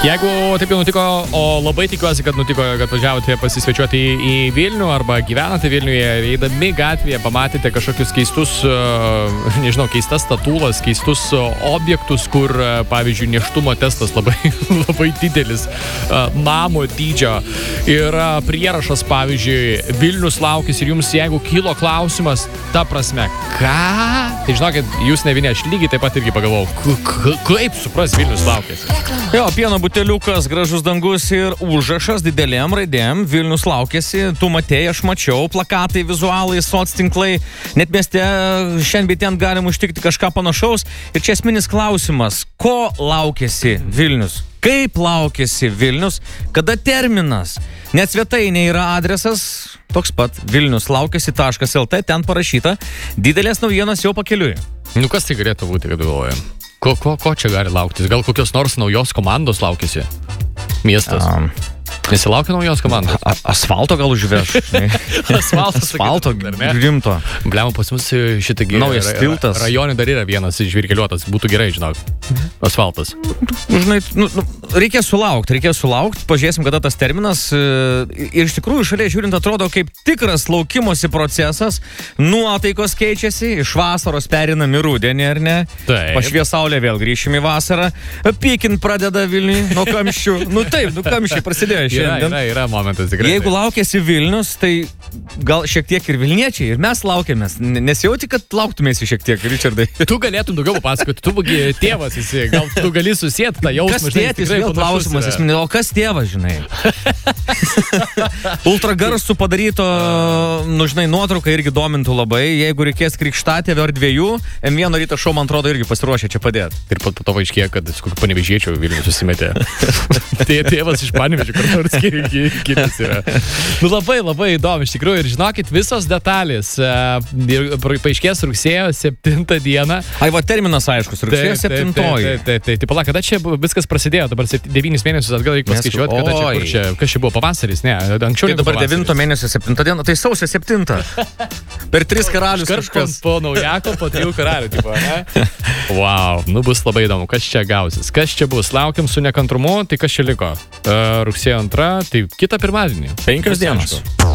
Jeigu taip jau nutiko, o labai tikiuosi, kad nutiko, kad važiavote pasisvečiuoti į Vilnių arba gyvenate Vilniuje, eidami gatvėje pamatėte kažkokius keistus, nežinau, keistas statūlas, keistus objektus, kur, pavyzdžiui, nėštumo testas labai didelis, mamo dydžio. Ir prierašas, pavyzdžiui, Vilnius laukis ir jums, jeigu kilo klausimas, ta prasme, ką? Tai žinokit, jūs ne vieni, aš lygiai taip pat irgi pagalvojau, kaip supras Vilnius laukis? Jo, pieno buteliukas, gražus dangus ir užrašas didelėm raidėm. Vilnius laukėsi, tu matėjai, aš mačiau, plakatai, vizualai, soctinklai. Net mieste šiandien ten galim užtikti kažką panašaus. Ir čia esminis klausimas, ko laukėsi Vilnius? Kaip laukėsi Vilnius? Kada terminas? Net svetainė yra adresas toks pat vilniuslaukėsi.lt, ten parašyta. Didelės naujienos jau pakeliui. Nu, kas tai galėtų būti, kad galvoja? Ko čia gali lauktis? Gal kokios nors naujos komandos laukėsi? Miestas. Nesilaukia naujos komandos? Asfalto gal užveš. Asfalto rimto. Bliam, pas mus šitą naujas tiltas. Rajonė dar yra vienas žvirkeliuotas. Būtų gerai, žinok. Asfaltas. Žinai, reikės sulaukti. Pažiūrėsim, kada tas terminas. Ir iš tikrųjų, šalia žiūrint, atrodo kaip tikras laukimosi procesas. Nuotaikos keičiasi. Iš vasaros perinam į rudenį, ar ne? Pašvies saulė, vėl grįšim į vasarą. Pykint pradeda Vilniui nuo kamščių. Kamščiai prasidėjo. Yra momentas tikrai. Jeigu laukėsi Vilnius, tai gal šiek tiek ir Vilniečiai, ir mes laukiamės. Nesijauti, kad lauktumėsi šiek tiek, Richardai. Tu galėtum daugiau papasakoti, tu tėvas esi, gal tu gali susėti tą jausmą. Kas tėtis, vėl klausimas, o kas tėvas, žinai? Ultragarsų padaryto, žinai, nuotrauką irgi domintų labai. Jeigu reikės krikštatėvio ar dviejų, M1 ryto šou, man atrodo, irgi pasiruošė čia padėti. Ir po to paaiškėjo, kad kokiu Panevėžiečiu Vilnius susimetė. Tėvas iš Panevėžio, kur nors kitas yra. Nu, labai įdomu, iš tikrųjų. Ir žinokit, visos detalės paaiškės rugsėjo 7 dieną. Ai, va, terminas aiškus, rugsėjo 7. Tai pala, kada čia viskas prasidėjo? Dabar 9 mėnesius atgal reikia paskaičiuoti, kada čia, kas čia buvo, pavasaris, ne? Anksčiau tai dabar 9 mėnesio 7 diena, tai sausio 7. Per 3 karalius kažkas. Po naujako, po 3 karalių, tipo, ne? Wow, nu bus labai įdomu, kas čia gausis. Kas čia bus? Laukiam su nekantrumu, tai kas čia liko? Rugsėjo 2, tai kitą pirmadienį. 5 dienos.